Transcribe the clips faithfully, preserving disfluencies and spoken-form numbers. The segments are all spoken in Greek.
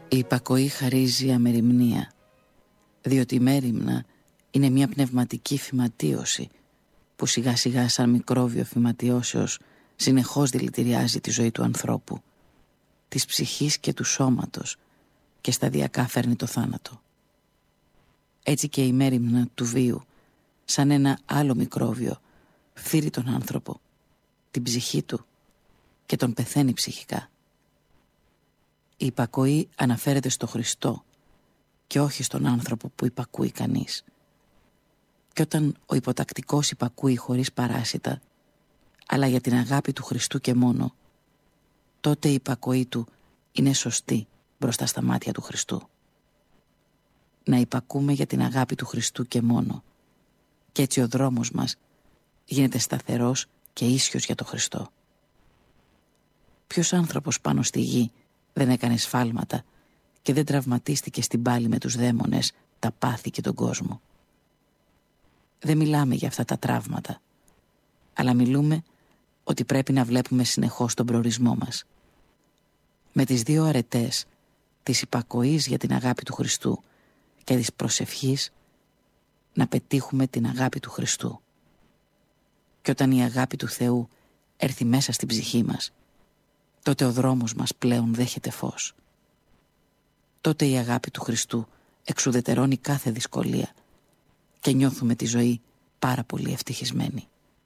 Η υπακοή χαρίζει αμεριμνία, διότι η μέριμνα είναι μια πνευματική φυματίωση που σιγά σιγά σαν μικρόβιο φυματιώσεως συνεχώς δηλητηριάζει τη ζωή του ανθρώπου, της ψυχής και του σώματος, και σταδιακά φέρνει το θάνατο. Έτσι και η μέριμνα του βίου, σαν ένα άλλο μικρόβιο, φθείρει τον άνθρωπο, την ψυχή του, και τον πεθαίνει ψυχικά. Η υπακοή αναφέρεται στο Χριστό και όχι στον άνθρωπο που υπακούει κανείς. Και όταν ο υποτακτικός υπακούει χωρίς παράσιτα, αλλά για την αγάπη του Χριστού και μόνο, τότε η υπακοή του είναι σωστή μπροστά στα μάτια του Χριστού. Να υπακούμε για την αγάπη του Χριστού και μόνο, και έτσι ο δρόμος μας γίνεται σταθερός και ίσιος για τον Χριστό. Ποιος άνθρωπος πάνω στη γη δεν έκανε σφάλματα και δεν τραυματίστηκε στην πάλη με τους δαίμονες, τα πάθη και τον κόσμο? Δεν μιλάμε για αυτά τα τραύματα, αλλά μιλούμε ότι πρέπει να βλέπουμε συνεχώς τον προορισμό μας. Με τις δύο αρετές της υπακοής για την αγάπη του Χριστού και της προσευχής να πετύχουμε την αγάπη του Χριστού. Και όταν η αγάπη του Θεού έρθει μέσα στην ψυχή μας, τότε ο δρόμος μας πλέον δέχεται φως. Τότε η αγάπη του Χριστού εξουδετερώνει κάθε δυσκολία και νιώθουμε τη ζωή πάρα πολύ ευτυχισμένη.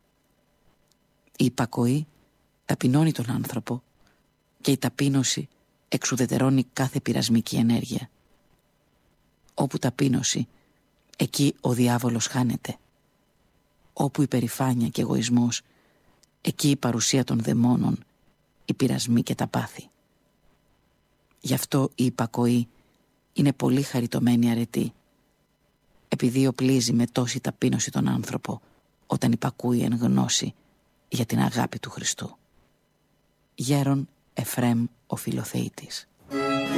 Η υπακοή ταπεινώνει τον άνθρωπο και η ταπείνωση εξουδετερώνει κάθε πειρασμική ενέργεια. Όπου ταπείνωση, εκεί ο διάβολος χάνεται. Όπου υπερηφάνεια και εγωισμός, εκεί η παρουσία των δαιμόνων, οι πειρασμοί και τα πάθη. Γι' αυτό η υπακοή είναι πολύ χαριτωμένη αρετή, επειδή οπλίζει με τόση ταπείνωση τον άνθρωπο όταν υπακούει εν γνώση για την αγάπη του Χριστού. Γέρον Εφραίμ ο Φιλοθεήτης.